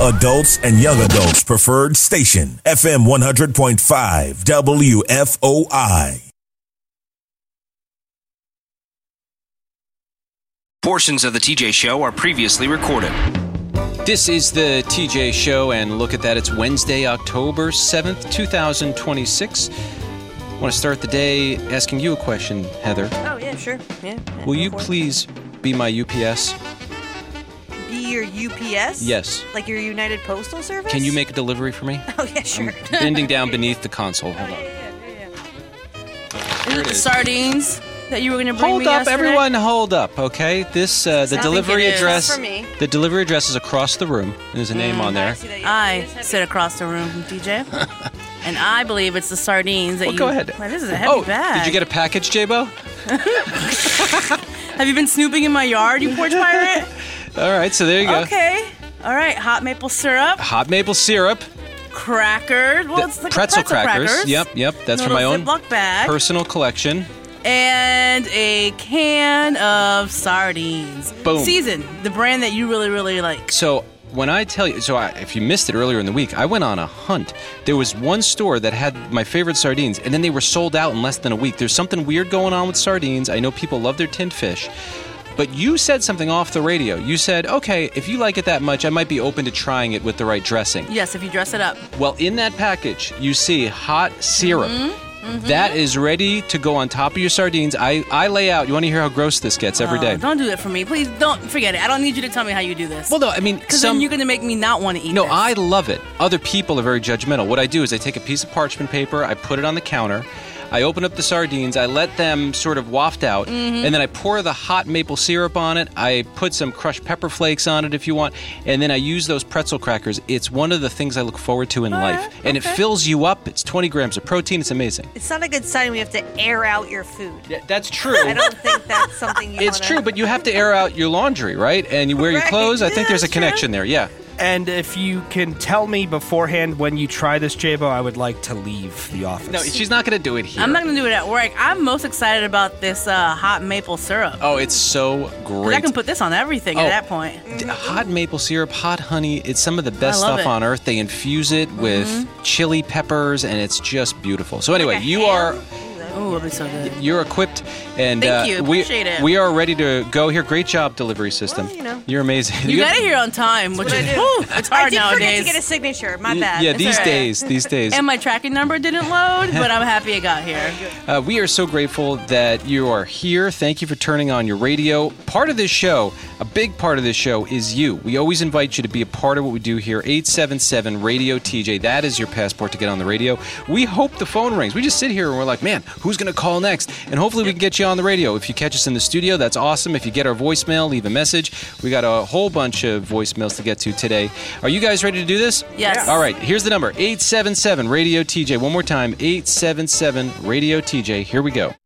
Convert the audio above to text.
adults and young adults' preferred station, FM 100.5 WFOI. Portions of the TJ Show are previously recorded. This is the TJ Show, and look at that. It's Wednesday, October 7th, 2026. I want to start the day asking you a question, Heather. Oh, yeah, sure. Yeah. Will you please be my UPS? Be your UPS? Yes. Like your United Postal Service? Can you make a delivery for me? Oh, yeah, sure. I'm bending down beneath the console. Hold on. Is it the sardines that you were going to bring me yesterday? Everyone, hold up, okay? This the delivery address. For me. The delivery address is across the room. There's a name on there. I sit across the room from DJ, and I believe it's the sardines that Go ahead. Man, this is a heavy bag. Did you get a package, J-Bo? Have you been snooping in my yard, you porch pirate? All right, so there you go. Okay. All right, hot maple syrup. Hot maple syrup. Crackers. Well, it's like pretzel crackers. Yep. That's from my own Ziploc bag. personal collection. And a can of sardines. Boom. Seasoned, the brand that you really, really like. So when I tell you, if you missed it earlier in the week, I went on a hunt. There was one store that had my favorite sardines, and then they were sold out in less than a week. There's something weird going on with sardines. I know people love their tinned fish. But you said something off the radio. You said, okay, if you like it that much, I might be open to trying it with the right dressing. Yes, if you dress it up. Well, in that package, you see hot syrup. That is ready to go on top of your sardines. I lay out. You want to hear how gross this gets every day? Don't do that for me. Please don't. Forget it. I don't need you to tell me how you do this. Well, no, I mean... Because then you're going to make me not want to eat No, this. I love it. Other people are very judgmental. What I do is I take a piece of parchment paper, I put it on the counter, I open up the sardines, I let them sort of waft out, and then I pour the hot maple syrup on it. I put some crushed pepper flakes on it if you want, and then I use those pretzel crackers. It's one of the things I look forward to in life. And it fills you up. It's 20 grams of protein. It's amazing. It's not a good sign we have to air out your food. That's true. I don't think that's something you It's true, but you have to air out your laundry, right? And you wear your clothes. I think there's a connection there, yeah. And if you can tell me beforehand when you try this, J-Bo, I would like to leave the office. No, she's not going to do it here. I'm not going to do it at work. I'm most excited about this hot maple syrup. Oh, it's so great. I can put this on everything at that point. Hot maple syrup, hot honey, it's some of the best stuff on earth. They infuse it with chili peppers, and it's just beautiful. So anyway, you are... Oh, it'll be so good. You're equipped, and Thank you. Appreciate it. We are ready to go here. Great job, delivery system. Well, You're amazing. You got it here on time, which is it's hard nowadays. I did forget to get a signature. My bad. Yeah, It's these days. And my tracking number didn't load, but I'm happy it got here. We are so grateful that you are here. Thank you for turning on your radio. Part of this show, a big part of this show, is you. We always invite you to be a part of what we do here. 877-RADIO-TJ. That is your passport to get on the radio. We hope the phone rings. We just sit here and we're like, man, who's going to call next? And hopefully we can get you on the radio. If you catch us in the studio, that's awesome. If you get our voicemail, leave a message. We got a whole bunch of voicemails to get to today. Are you guys ready to do this? Yes. All right, here's the number, 877-RADIO-TJ. One more time, 877-RADIO-TJ. Here we go.